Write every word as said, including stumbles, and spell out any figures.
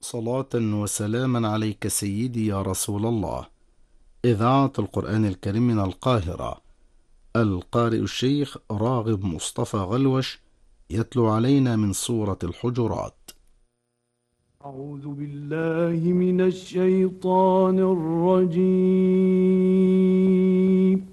صلاة وسلاما عليك سيدي يا رسول الله. إذاعة القرآن الكريم من القاهرة. القارئ الشيخ راغب مصطفى غلوش يتلو علينا من سورة الحجرات. أعوذ بالله من الشيطان الرجيم.